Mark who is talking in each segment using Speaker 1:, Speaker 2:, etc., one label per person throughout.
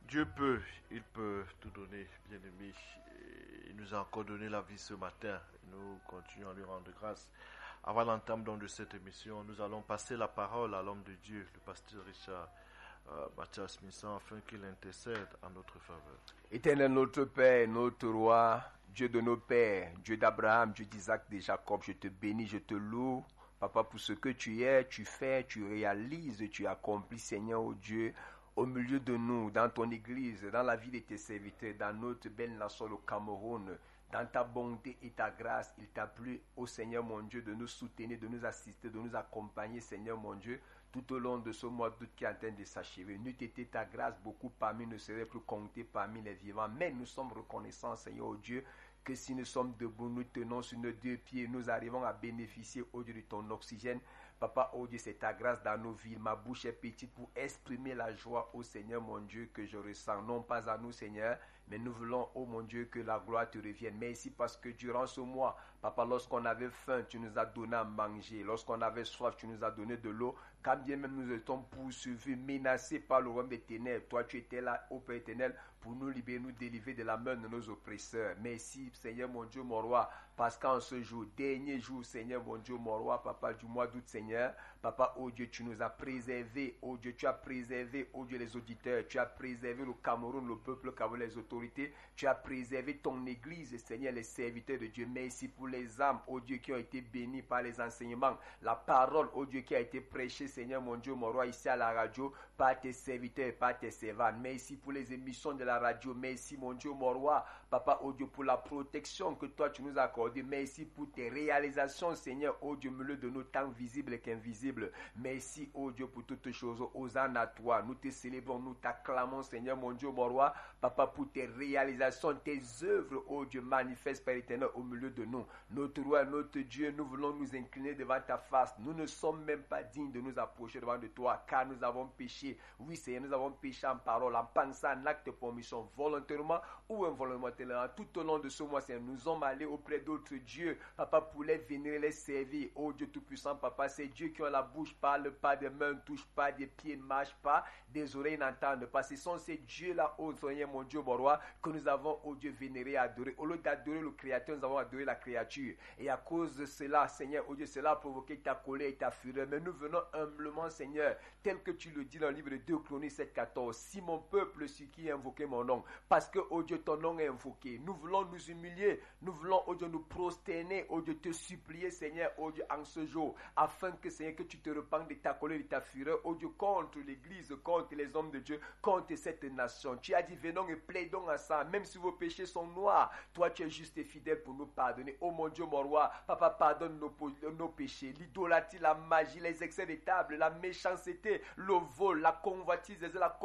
Speaker 1: Dieu peut, il peut tout donner, bien-aimé. Il nous a encore donné la vie ce matin. Nous continuons à lui rendre grâce. Avant l'entame donc de cette émission, nous allons passer la parole à l'homme de Dieu, le pasteur Richard Mathias Minson, afin qu'il intercède en notre faveur.
Speaker 2: Éternel notre Père, notre Roi, Dieu de nos pères, Dieu d'Abraham, Dieu d'Isaac, de Jacob, je te bénis, je te loue. Papa, pour ce que tu es, tu fais, tu réalises, tu accomplis, Seigneur, oh Dieu, au milieu de nous, dans ton église, dans la vie de tes serviteurs, dans notre belle nation, le Cameroun, dans ta bonté et ta grâce, il t'a plu, ô Seigneur mon Dieu, de nous soutenir, de nous assister, de nous accompagner, Seigneur mon Dieu, tout au long de ce mois d'août qui est en train de s'achever. N'eût été ta grâce, beaucoup parmi nous ne seraient plus comptés parmi les vivants. Mais nous sommes reconnaissants, Seigneur, oh Dieu, que si nous sommes debout, nous tenons sur nos deux pieds, nous arrivons à bénéficier, oh Dieu, de ton oxygène. Papa, oh Dieu, c'est ta grâce dans nos vies. Ma bouche est petite pour exprimer la joie, oh Seigneur, mon Dieu, que je ressens. Non pas à nous, Seigneur, mais nous voulons, oh mon Dieu, que la gloire te revienne. Merci parce que durant ce mois, Papa, lorsqu'on avait faim, tu nous as donné à manger. Lorsqu'on avait soif, tu nous as donné de l'eau. Quand bien même nous étions poursuivis, menacés par le royaume des ténèbres, toi tu étais là, ô Père éternel, pour nous libérer, nous délivrer de la main de nos oppresseurs. Merci, Seigneur, mon Dieu, mon roi, parce qu'en ce jour, dernier jour, Seigneur, mon Dieu, mon roi, Papa, du mois d'août, Seigneur, Papa, oh Dieu, tu nous as préservés, oh Dieu, tu as préservé, oh Dieu, les auditeurs, tu as préservé le Cameroun, le peuple Cameroun, les autorités, tu as préservé ton église, Seigneur, les serviteurs de Dieu. Merci pour les âmes, oh Dieu, qui ont été bénis par les enseignements, la parole, oh Dieu, qui a été prêchée, Seigneur, mon Dieu, mon roi, ici à la radio, par tes serviteurs, par tes servantes. Merci pour les émissions de la radio. Merci, mon Dieu, mon roi, Papa, oh Dieu, pour la protection que toi, tu nous as accordée. Merci pour tes réalisations, Seigneur, oh Dieu, milieu de nos temps visibles qu'invisibles. Merci, oh Dieu, pour toutes choses. Hosanna à toi. Nous te célébrons, nous t'acclamons, Seigneur, mon Dieu, mon roi, Papa, pour tes réalisations, tes œuvres, oh Dieu, manifeste, Père éternel, au milieu de nous. Notre roi, notre Dieu, nous voulons nous incliner devant ta face. Nous ne sommes même pas dignes de nous approcher devant de toi, car nous avons péché. Oui, Seigneur, nous avons péché en parole, en pensant, en acte de permission, volontairement ou involontairement. Tout au long de ce mois, Seigneur, nous sommes allés auprès d'autres dieux, Papa, pour les vénérer, les servir. Oh Dieu Tout-Puissant, Papa, ces dieux qui ont la bouche, parlent pas, des mains ne touchent pas, des pieds ne marchent pas, des oreilles n'entendent pas. Ce sont ces dieux-là, oh Seigneur, mon Dieu, mon roi, que nous avons, oh Dieu, vénéré, adoré. Au lieu d'adorer le Créateur, nous avons adoré la créature. Et à cause de cela, Seigneur, oh Dieu, cela a provoqué ta colère et ta fureur. Mais nous venons humblement, Seigneur, tel que tu le dis dans le livre de 2 Chroniques 7,14. Si mon peuple, ce qui invoquait mon nom, parce que, oh Dieu, ton nom est invoqué. Nous voulons nous humilier, nous voulons, oh Dieu, nous prosterner, oh Dieu, te supplier, Seigneur, oh Dieu, en ce jour, afin que, Seigneur, que tu te repentes de ta colère et de ta fureur, oh Dieu, contre l'Église, contre les hommes de Dieu, contre cette nation. Tu as dit, venons et plaidons ensemble, même si vos péchés sont noirs, toi tu es juste et fidèle pour nous pardonner. Oh mon Dieu, mon roi, Papa, pardonne nos péchés, l'idolâtrie, la magie, les excès des tables, la méchanceté, le vol, la convoitise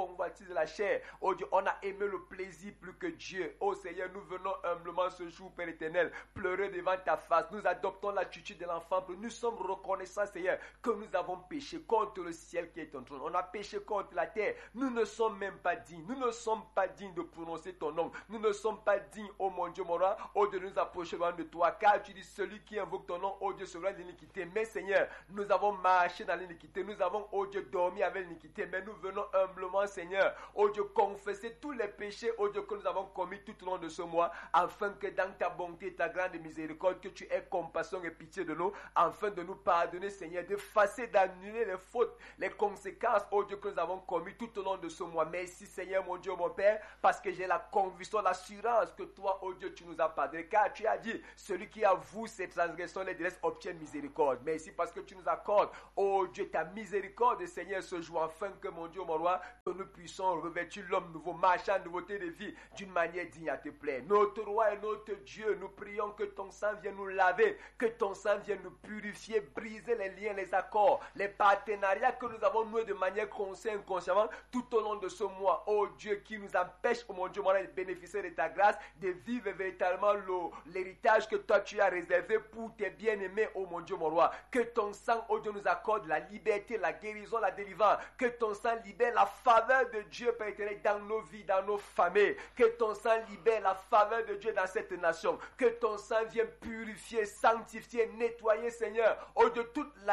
Speaker 2: de la chair. Oh Dieu, on a aimé le plaisir plus que Dieu. Oh Seigneur, nous venons humblement ce jour, Père éternel, pleurer devant ta face. Nous adoptons l'attitude de l'enfant. Nous sommes reconnaissants, Seigneur, que nous avons péché contre le ciel qui est ton trône. On a péché contre la terre. Nous ne sommes même pas dignes. Nous ne sommes pas dignes de prononcer ton nom. Nous ne sommes pas dignes, oh mon Dieu, mon roi, oh de nous approcher loin de toi. Car tu dis, celui qui invoque ton nom, oh Dieu, sera de l'iniquité. Mais Seigneur, nous avons marché dans l'iniquité. Nous avons, oh Dieu, dormi avec l'iniquité. Mais nous venons humblement, Seigneur, oh Dieu, confesser tous les péchés, oh Dieu, que nous avons commis tout au long de ce mois, afin que dans ta bonté et ta grande miséricorde, que tu aies compassion et pitié de nous, afin de nous pardonner, Seigneur, d'effacer, d'annuler les fautes, les conséquences, oh Dieu, que nous avons commis tout au long de ce mois. Merci, Seigneur, mon Dieu, mon Père, parce que j'ai la conviction, l'assurance que toi, oh Dieu, tu nous as pardonné, car tu as dit, celui qui avoue ses transgressions, les délaisse, obtient miséricorde. Merci parce que tu nous accordes, oh Dieu, ta miséricorde, Seigneur, ce jour, afin que, mon Dieu, mon roi, que nous puissions revêtir l'homme nouveau, marcher en nouveauté de vie, d'une manière digne à te plaire. Notre roi et notre Dieu, nous prions que ton sang vienne nous laver, que ton sang vienne nous purifier, briser les liens, les accords, les partenariats que nous avons noués de manière consciente, inconsciemment, tout au long de ce mois. Oh Dieu, qui nous empêche, oh mon Dieu, mon roi, de bénéficier de ta grâce, de vivre véritablement l'héritage que toi tu as réservé pour tes bien-aimés, oh mon Dieu, mon roi. Que ton sang, oh Dieu, nous accorde la liberté, la guérison, la délivrance. Que ton sang libère la faveur de Dieu, Père éternel, dans nos vies, dans nos familles. Que ton sang libère la faveur de Dieu dans cette nation. Que ton sang vienne purifier, sanctifier, nettoyer, Seigneur, oh Dieu, toute la nation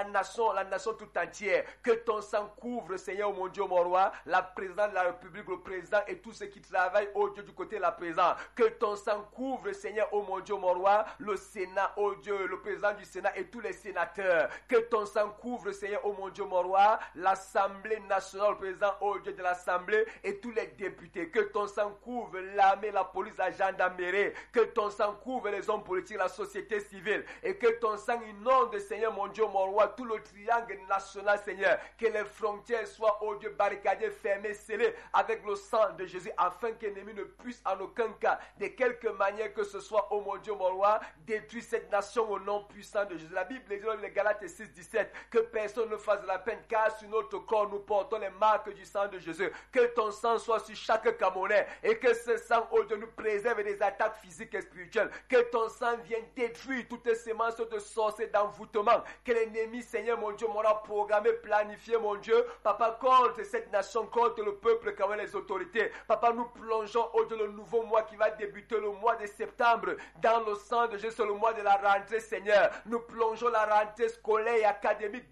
Speaker 2: la nation tout entière. Que ton sang couvre, Seigneur, mon Dieu, mon roi, la présidente de la République, le président et tous ceux qui travaillent, oh Dieu, du côté de la présidence. Que ton sang couvre, Seigneur, oh mon Dieu, mon roi, le Sénat, oh Dieu, le président du Sénat et tous les sénateurs. Que ton sang couvre, Seigneur, oh mon Dieu, mon roi, l'Assemblée nationale, le président, oh Dieu, de l'Assemblée et tous les députés. Que ton sang couvre l'armée, la police, la gendarmerie. Que ton sang couvre les hommes politiques, la société civile. Et que ton sang inonde, Seigneur, mon Dieu, mon roi, tout le triangle national, Seigneur. Que les frontières soient, oh Dieu, barricadées, fermées, scellées avec le sang de Jésus, afin que l'ennemi ne puisse en aucun cas, de quelque manière que ce soit, oh mon Dieu, mon roi, détruire cette nation au nom puissant de Jésus. La Bible dit dans les Galates 6, 17, que personne ne fasse de la peine, car sur notre corps, nous portons les marques du sang de Jésus. Que ton sang soit sur chaque Camerounais et que ce sang, oh Dieu, nous préserve des attaques physiques et spirituelles. Que ton sang vienne détruire toutes les semences de sorciers, d'envoûtement. Que l'ennemi, Seigneur, mon Dieu, m'aura programmé, planifié, mon Dieu, Papa, contre cette nation, contre le peuple, comme les autorités. Papa, nous plongeons, oh Dieu, le nouveau mois qui va débuter, le mois de septembre, dans le sang de Jésus, le mois de la rentrée, Seigneur. Nous plongeons la rentrée scolaire et académique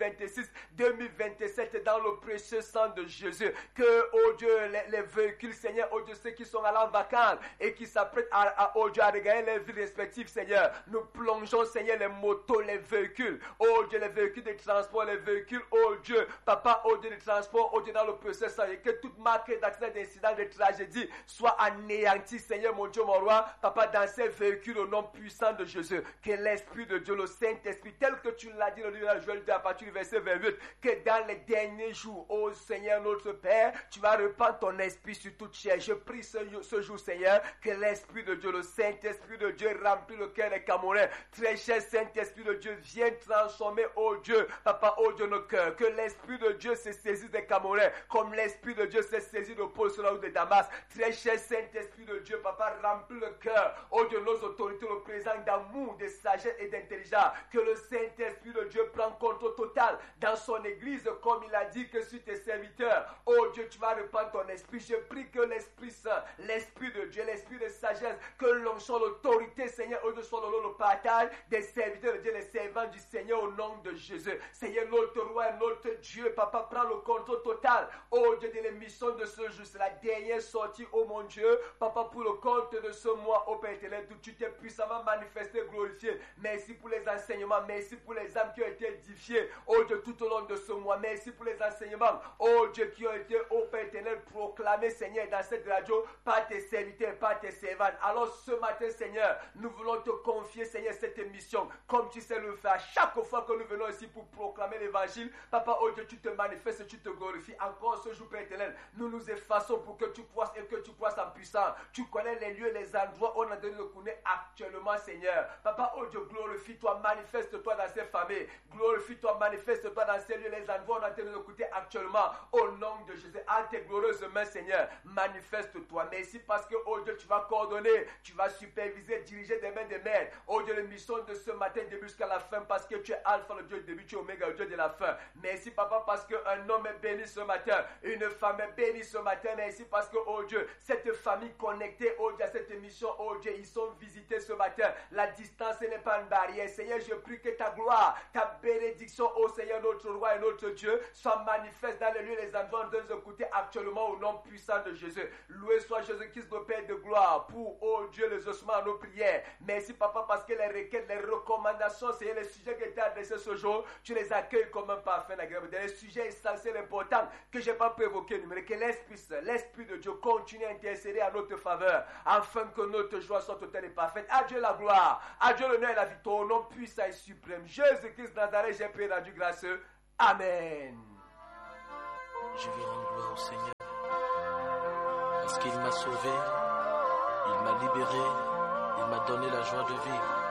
Speaker 2: 2026-2027 dans le précieux sang de Jésus. Que, oh Dieu, les véhicules, Seigneur, oh Dieu, ceux qui sont allés en vacances et qui s'apprêtent oh Dieu, à regagner leurs vies respectives, Seigneur. Nous plongeons, Seigneur, les motos, les véhicules, oh Dieu, les véhicules de transport, les véhicules, oh Dieu, Papa, oh Dieu, de transport, oh Dieu, dans le précieux sang, et que toute marque d'accident, d'incident, de tragédie soit anéantie, Seigneur, mon Dieu, mon roi, Papa, dans ces véhicules au nom puissant de Jésus. Que l'Esprit de Dieu, le Saint-Esprit, tel que tu l'as dit dans le livre de Joël 2 à partir du verset 28, que dans les derniers jours, oh Seigneur notre Père, tu vas répandre ton esprit sur toute chair. Je prie ce jour, Seigneur, que l'Esprit de Dieu, le Saint-Esprit de Dieu, remplit le cœur des Camerounais. Très cher Saint-Esprit de Dieu, viens transformer, oh Dieu, Papa, oh Dieu, nos cœurs. Que l'Esprit de Dieu se saisisse des Camerounais, comme l'Esprit de Dieu se saisit de Paul sur la route de Damas. Très cher Saint-Esprit de Dieu, Papa, remplis le cœur, oh Dieu, nos autorités, le présent d'amour, de sagesse et d'intelligence. Que le Saint-Esprit de Dieu prenne contrôle total dans son église, comme il a dit que sur tes serviteurs, oh Dieu, tu vas répandre ton esprit. Je prie que l'Esprit Saint, l'Esprit de Dieu, l'Esprit de sagesse, que l'onction, l'autorité, Seigneur, oh Dieu, soit le partage des serviteurs de Dieu, les servants du Seigneur au nom de Jésus. Seigneur, notre roi, notre Dieu, Papa, prends le contrôle total, oh Dieu, de l'émission de ce jour. C'est la dernière sortie, oh mon Dieu, Papa, pour le compte de ce mois, oh Père éternel, tu t'es puissamment manifesté, glorifié. Merci pour les enseignements, merci pour les âmes qui ont été édifiées, oh Dieu, tout au long de ce mois. Merci pour les enseignements, oh Dieu, qui ont été, oh Père éternel, proclamés, Seigneur, dans cette radio, par tes serviteurs, par tes servantes. Alors ce matin, Seigneur, nous voulons te confier, Seigneur, cette émission, comme tu sais le faire. Chaque fois que nous venons ici pour proclamer l'évangile, Papa, oh Dieu, tu te manifestes et tu te glorifies. Encore ce jour, Père éternel, nous nous effaçons pour que tu croisses et que tu croisses en puissance. Tu connais les lieux, les endroits où on a donné le connaît actuellement, Seigneur. Papa, oh Dieu, glorifie-toi, manifeste-toi dans ces familles. Glorifie-toi, manifeste-toi dans ces lieux, les endroits où on a donné le côté actuellement. Au nom de Jésus, à tes glorieuses mains, Seigneur, manifeste-toi. Merci parce que, oh Dieu, tu vas coordonner, tu vas superviser, diriger des mains des maîtres. Oh Dieu, l'émission de ce matin début jusqu'à la fin parce que tu es Alpha, le Dieu du début, tu es Oméga, le Dieu de la fin. Merci, Papa, parce qu'un homme est béni ce matin, une femme est bénie ce matin. Merci parce que, oh Dieu, cette famille connectée, oh Dieu, à cette émission, oh Dieu, ils sont visités ce matin. La distance n'est pas une barrière. Seigneur, je prie que ta gloire, ta bénédiction, oh Seigneur, notre roi et notre Dieu, soit manifeste dans les lieux, les endroits où nous écoutons actuellement au nom puissant de Jésus. Loué soit Jésus-Christ, le Père de gloire, pour, oh Dieu, les ossements à nos prières. Merci, Papa, parce que les requêtes, les recommandations, Seigneur, les sujets qui étaient adressés ce jour, tu les accueilles comme un parfum agréable. Des sujets essentiels, importants, que je n'ai pas pu évoquer, mais que l'Esprit de Dieu continue à intercéder à notre faveur, afin que notre joie soit totale et parfaite. À Dieu la gloire, à Dieu l'honneur et la victoire, au nom puissant et suprême. Jésus-Christ Nazareth, j'ai prié dans Dieu gracieux. Amen.
Speaker 3: Je vais rendre gloire au Seigneur, parce qu'il m'a sauvé, il m'a libéré, il m'a donné la joie de vivre.